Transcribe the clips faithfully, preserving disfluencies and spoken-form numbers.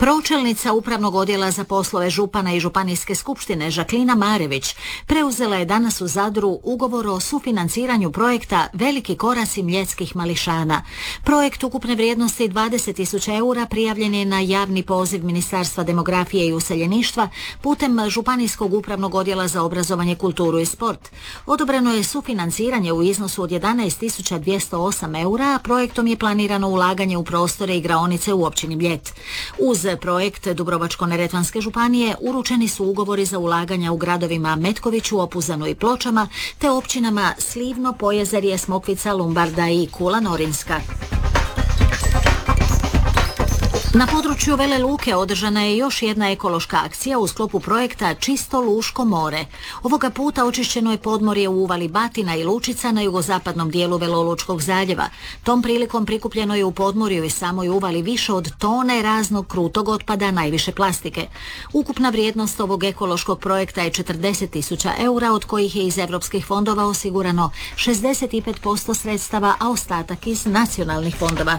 Pročelnica Upravnog odjela za poslove župana i županijske skupštine Žaklina Marević preuzela je danas u Zadru ugovor o sufinanciranju projekta Veliki koraci mljetskih mališana. Projekt ukupne vrijednosti dvadeset tisuća eura prijavljen je na javni poziv Ministarstva demografije i useljeništva putem Županijskog upravnog odjela za obrazovanje, kulturu i sport. Odobreno je sufinanciranje u iznosu od jedanaest tisuća dvjesto osam eura, a projektom je planirano ulaganje u prostore igraonice u općini Mljet. Uz projekt Dubrovačko-neretvanske županije uručeni su ugovori za ulaganja u gradovima Metkoviću, Opuzanu i Pločama, te općinama Slivno, Pojezerje, Smokvica, Lumbarda i Kula Norinska. Na području Vele Luke održana je još jedna ekološka akcija u sklopu projekta Čisto Luško more. Ovoga puta očišćeno je podmorje u uvali Batina i Lučica na jugozapadnom dijelu Velolučkog zaljeva. Tom prilikom prikupljeno je u podmorju i samoj uvali više od tone raznog krutog otpada, najviše plastike. Ukupna vrijednost ovog ekološkog projekta je četrdeset tisuća eura, od kojih je iz europskih fondova osigurano šezdeset pet posto sredstava, a ostatak iz nacionalnih fondova.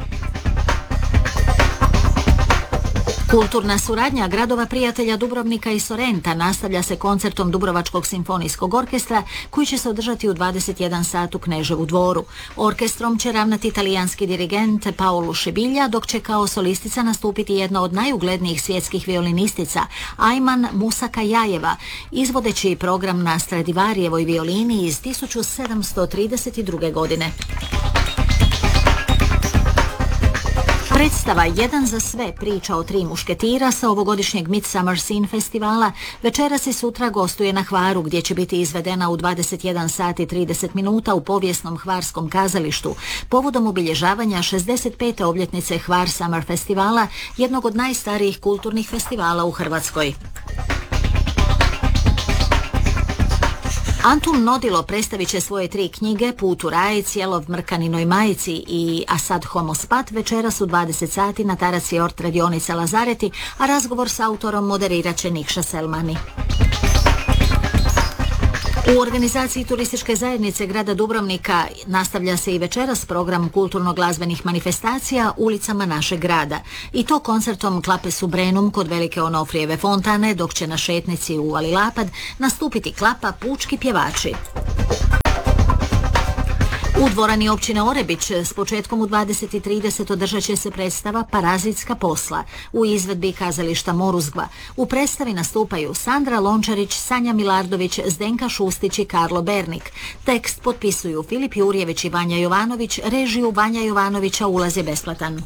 Kulturna suradnja gradova prijatelja Dubrovnika i Sorrenta nastavlja se koncertom Dubrovačkog simfonijskog orkestra koji će se održati u dvadeset jedan sat u Kneževu dvoru. Orkestrom će ravnati italijanski dirigent Paolo Scibilja, dok će kao solistica nastupiti jedna od najuglednijih svjetskih violinistica, Ajman Musakajajeva, izvodeći program na Stradivarijevoj violini iz tisuću sedamsto trideset druge. godine. Predstava Jedan za sve, priča o tri mušketira sa ovogodišnjeg Midsummer Scene festivala večeras i sutra gostuje na Hvaru, gdje će biti izvedena u dvadeset jedan sat i trideset minuta u povijesnom Hvarskom kazalištu povodom obilježavanja šezdeset pete obljetnice Hvar Summer festivala, jednog od najstarijih kulturnih festivala u Hrvatskoj. Antun Nodilo predstavit će svoje tri knjige Put u raj, Cijelov mrkaninoj majici i A sad homo spat večeras u dvadeset sati na Taraci Ort radionica Lazareti, a razgovor s autorom moderirat će Nikša Selmani. U organizaciji turističke zajednice grada Dubrovnika nastavlja se i večeras program kulturno-glazbenih manifestacija ulicama našeg grada. I to koncertom Klape Subrenum kod Velike Onofrijeve fontane, dok će na šetnici u Uvali Lapad nastupiti Klapa Pučki pjevači. U dvorani općine Orebić s početkom u dvadeset i trideset održat će se predstava Parazitska posla u izvedbi kazališta Moruzgva. U predstavi nastupaju Sandra Lončarić, Sanja Milardović, Zdenka Šustić i Karlo Bernik. Tekst potpisuju Filip Jurjević i Vanja Jovanović, režiju Vanja Jovanovića, ulaz je besplatan.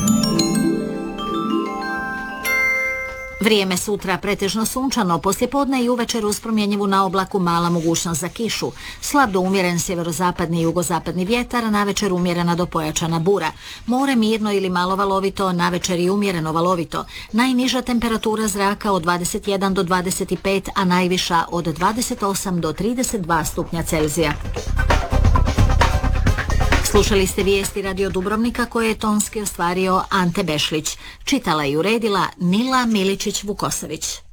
Vrijeme sutra pretežno sunčano, poslijepodne i uvečer uz promjenjivu na oblaku mala mogućnost za kišu. Slab do umjeren sjeverozapadni i jugozapadni vjetar, a navečer umjerena do pojačana bura. More mirno ili malo valovito, navečer i umjereno valovito. Najniža temperatura zraka od dvadeset jedan do dvadeset pet, a najviša od dvadeset osam do trideset dva stupnja Celzija. Slušali ste vijesti Radio Dubrovnika koje je tonski ostvario Ante Bešlić. Čitala i uredila Nila Miličić-Vukosović.